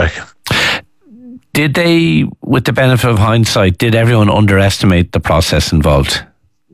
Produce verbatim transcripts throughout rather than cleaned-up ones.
back. Did they, with the benefit of hindsight, did everyone underestimate the process involved?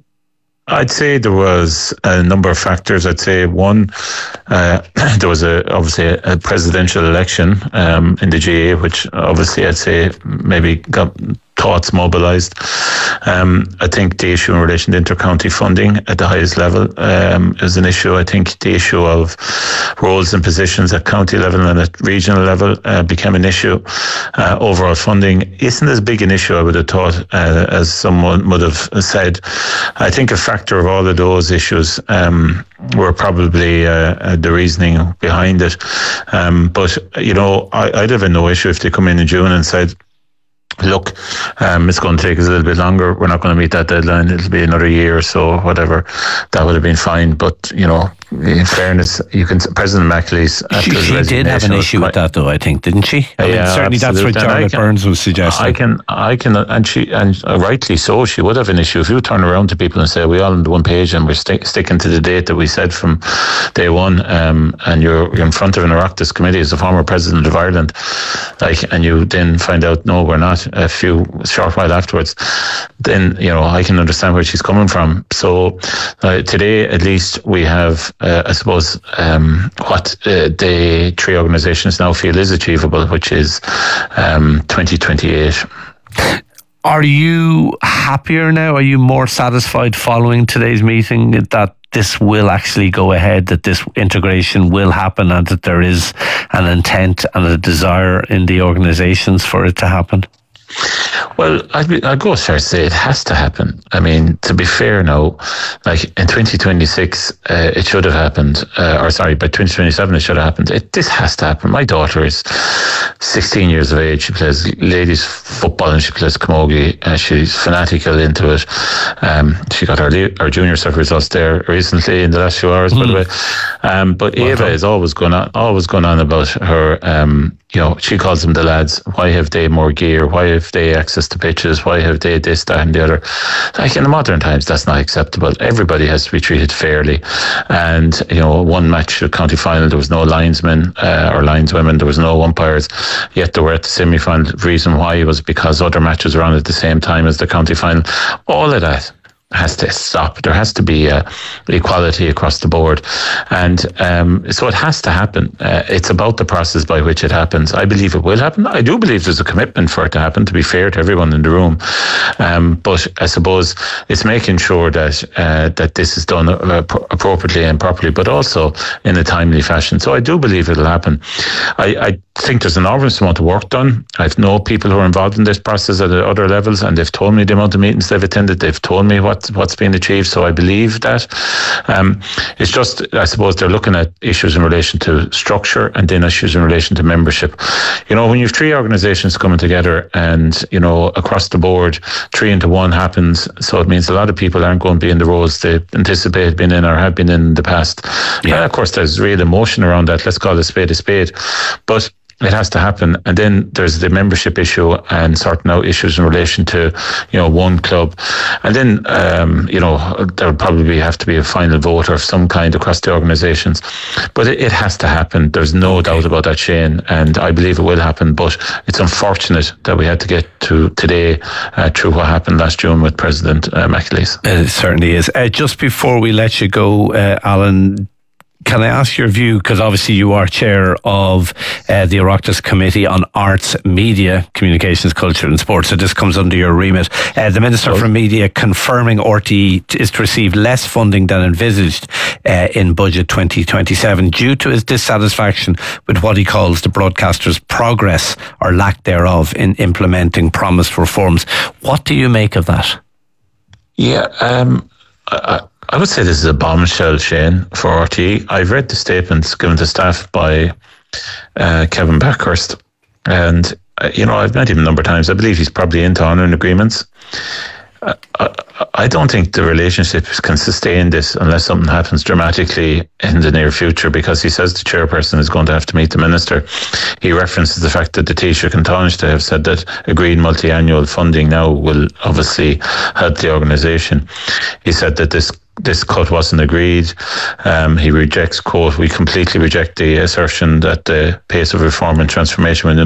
I'd say there was a number of factors. I'd say one, uh, there was a obviously a, a presidential election um, in the G A A, which obviously I'd say maybe got thoughts mobilised. Um, I think the issue in relation to inter-county funding at the highest level um, is an issue. I think the issue of roles and positions at county level and at regional level uh, became an issue. Uh, overall funding isn't as big an issue, I would have thought, uh, as someone would have said. I think a factor of all of those issues um, were probably uh, the reasoning behind it. Um, but, you know, I, I'd have no issue if they come in in June and said, look, um, it's going to take us a little bit longer. We're not going to meet that deadline. It'll be another year or so, whatever. That would have been fine. But, you know, in fairness, you can. President McAleese, she, she did have an issue quite, with that, though. I think, didn't she? I yeah, mean, certainly that's what Charlotte can, Burns was suggesting. I can, I can, and she, and rightly so, she would have an issue if you turn around to people and say we're all on the one page and we're st- sticking to the date that we said from day one, um, and you're, you're in front of an Oireachtas committee as the former president of Ireland, like, and you then find out no, we're not. A few a short while afterwards, then you know I can understand where she's coming from. So uh, today, at least, we have, uh, I suppose. Um, what uh, the three organisations now feel is achievable, which is um, twenty twenty-eight. Are you happier now? Are you more satisfied following today's meeting that this will actually go ahead, that this integration will happen, and that there is an intent and a desire in the organisations for it to happen? Well, I'd, be, I'd go as far as to say it has to happen. I mean, to be fair now, like in twenty twenty-six, uh, it should have happened, uh, or sorry, by twenty twenty-seven it should have happened. It, this has to happen. My daughter is sixteen years of age. She plays ladies football and she plays camogie. Uh, she's fanatical into it. Um, she got her, her junior stuff results there recently in the last few hours, mm. by the way. Um, but well Ava done. is always going on, always going on about her, um, you know, she calls them the lads. Why have they more gear? Why have they access to pitches? Why have they this, that and the other? Like in the modern times, that's not acceptable. Everybody has to be treated fairly. And, you know, one match, the county final, there was no linesmen uh, or lineswomen, there was no umpires, yet they were at the semi-final. The reason why was because other matches were on at the same time as the county final. All of that has to stop. There has to be uh, equality across the board, and um, so it has to happen. Uh, it's about the process by which it happens. I believe it will happen. I do believe there's a commitment for it to happen, to be fair to everyone in the room, um, but I suppose it's making sure that uh, that this is done uh, appropriately and properly, but also in a timely fashion. So I do believe it'll happen. I, I think there's an enormous amount of work done. I've known people who are involved in this process at other levels, and they've told me the amount of meetings they've attended. They've told me what what's been achieved, so I believe that. Um, it's just, I suppose, they're looking at issues in relation to structure and then issues in relation to membership. You know, when you have three organisations coming together and, you know, across the board, three into one happens, so it means a lot of people aren't going to be in the roles they anticipate being in or have been in the past. Yeah. And of course, there's real emotion around that. Let's call a spade a spade. But it has to happen. And then there's the membership issue and sorting out issues in relation to, you know, one club. And then, um, you know, there would probably have to be a final vote of some kind across the organisations. But it, it has to happen. There's no doubt about that, Shane. And I believe it will happen. But it's unfortunate that we had to get to today uh, through what happened last June with President uh, McAleese. It certainly is. Uh, just before we let you go, uh, Alan, can I ask your view, because obviously you are chair of uh, the Oireachtas Committee on Arts, Media, Communications, Culture and Sport, so this comes under your remit. Uh, the Minister for Media confirming R T E is to receive less funding than envisaged uh, in Budget twenty twenty-seven due to his dissatisfaction with what he calls the broadcaster's progress or lack thereof in implementing promised reforms. What do you make of that? Yeah, um, I, I would say this is a bombshell, Shane, for R T E. I've read the statements given to staff by uh, Kevin Backhurst, and uh, you know, I've met him a number of times. I believe he's probably into honouring agreements. Uh, I, I don't think the relationship can sustain this unless something happens dramatically in the near future, because he says the chairperson is going to have to meet the minister. He references the fact that the Taoiseach and Taoiseach have said that agreed multi-annual funding now will obviously help the organisation. He said that this This cut wasn't agreed. Um, he rejects, quote, "We completely reject the assertion that the pace of reform and transformation within